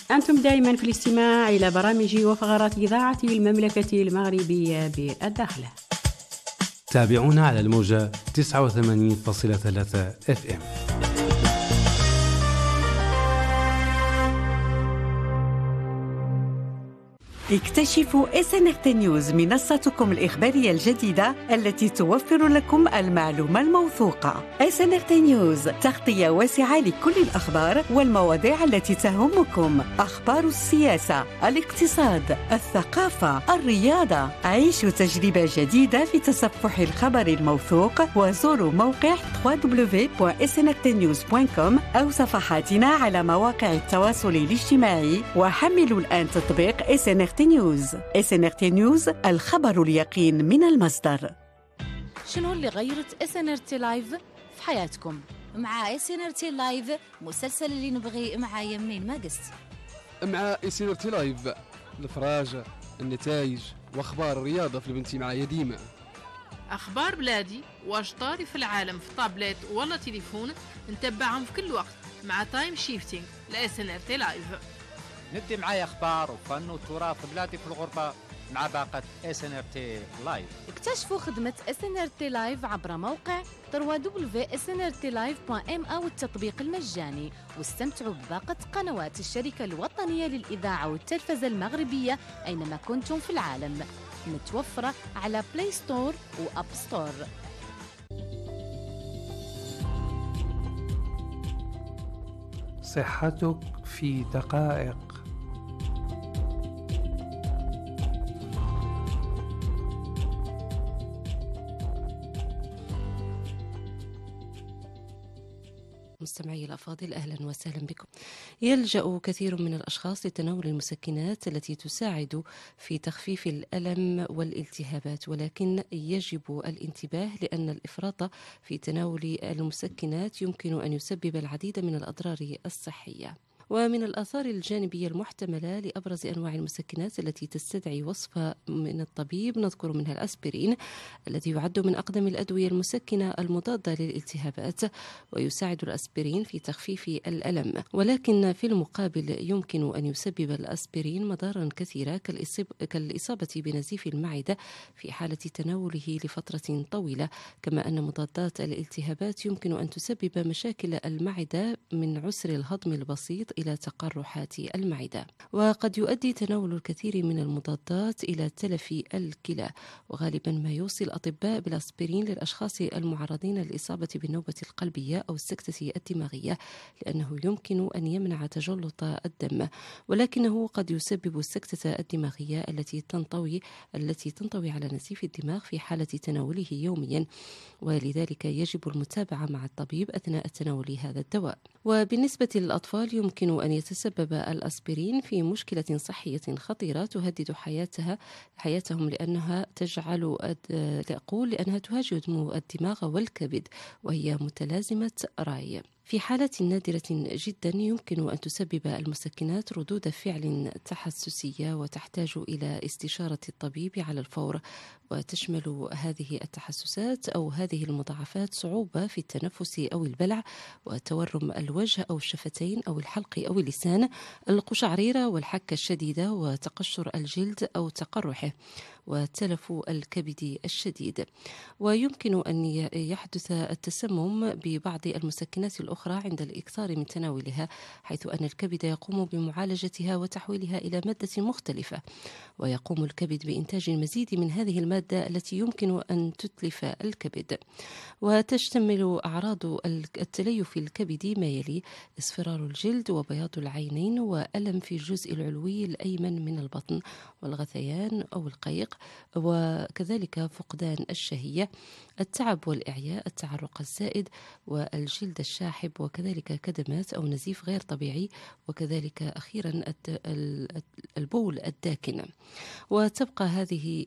أنتم دائما في الاستماع إلى برامج وفقرات إذاعة المملكة المغربية بالداخلة. تابعونا على الموجة 89.3 FM. اكتشفوا SNRT نيوز، منصتكم الإخبارية الجديدة التي توفر لكم المعلومة الموثوقة. SNRT نيوز، تغطية واسعة لكل الأخبار والمواضيع التي تهمكم، أخبار السياسة، الاقتصاد، الثقافة، الرياضة. عيشوا تجربة جديدة في تصفح الخبر الموثوق، وزوروا موقع www.snrtnews.com أو صفحاتنا على مواقع التواصل الاجتماعي، وحملوا الآن تطبيق SNRT نيوز. SNRT نيوز، الخبر اليقين من المصدر. شنو اللي غيرت SNRT لايف في حياتكم؟ مع SNRT لايف، مسلسل اللي نبغي مع يمين ما قست. مع SNRT لايف، الفراج، النتائج واخبار الرياضه في البنتي معايا ديما. اخبار بلادي واش طاري في العالم في طابلت ولا تليفون، نتبعهم في كل وقت مع تايم شيفتينج SNRT لايف. ندي معايا اخبار وفن وتراث بلادي في الغربه مع باقه SNRT لايف. اكتشفوا خدمه SNRT لايف عبر موقع www.snrtlive.m او التطبيق المجاني، واستمتعوا بباقه قنوات الشركه الوطنيه للاذاعه والتلفزه المغربيه اينما كنتم في العالم، متوفره على بلاي ستور واب ستور. صحتك في دقائق. مستمعي الأفاضل، أهلا وسهلا بكم. يلجأ كثير من الأشخاص لتناول المسكنات التي تساعد في تخفيف الألم والالتهابات، ولكن يجب الانتباه لأن الإفراط في تناول المسكنات يمكن أن يسبب العديد من الأضرار الصحية. ومن الآثار الجانبية المحتملة لأبرز أنواع المسكنات التي تستدعي وصفة من الطبيب نذكر منها الأسبرين، الذي يعد من أقدم الأدوية المسكنة المضادة للالتهابات، ويساعد الأسبرين في تخفيف الألم، ولكن في المقابل يمكن أن يسبب الأسبرين مضارا كثيرة كالإصابة بنزيف المعدة في حالة تناوله لفترة طويلة، كما أن مضادات الالتهابات يمكن أن تسبب مشاكل المعدة من عسر الهضم البسيط إلى تقرحات المعدة. وقد يؤدي تناول الكثير من المضادات إلى تلف الكلى، وغالبا ما يوصي الأطباء بالأسبرين للأشخاص المعرضين للإصابة بالنوبة القلبية أو السكتة الدماغية، لأنه يمكن أن يمنع تجلط الدم، ولكنه قد يسبب السكتة الدماغية التي تنطوي على نزيف الدماغ في حالة تناوله يوميا، ولذلك يجب المتابعة مع الطبيب أثناء تناول هذا الدواء. وبالنسبة للأطفال يمكن أن يتسبب الأسبرين في مشكلة صحية خطيرة تهدد حياتهم لأنها تهاجم الدماغ والكبد، وهي متلازمة راي. في حالة نادرة جدا يمكن أن تسبب المسكنات ردود فعل تحسسية وتحتاج إلى استشارة الطبيب على الفور، وتشمل هذه التحسسات أو هذه المضاعفات صعوبة في التنفس أو البلع، وتورم الوجه أو الشفتين أو الحلق أو اللسان، القشعريرة والحكة الشديدة، وتقشر الجلد أو تقرحه، وتلف الكبد الشديد. ويمكن أن يحدث التسمم ببعض المسكنات الأخرى عند الإكثار من تناولها، حيث أن الكبد يقوم بمعالجتها وتحويلها إلى مادة مختلفة، ويقوم الكبد بإنتاج المزيد من هذه المادة التي يمكن أن تتلف الكبد. وتشتمل أعراض التليف الكبدي ما يلي: اصفرار الجلد وبياض العينين وألم في الجزء العلوي الأيمن من البطن والغثيان أو القيق، وكذلك فقدان الشهية، التعب والإعياء، التعرق الزائد والجلد الشاحب، وكذلك كدمات أو نزيف غير طبيعي، وكذلك أخيرا البول الداكن. وتبقى هذه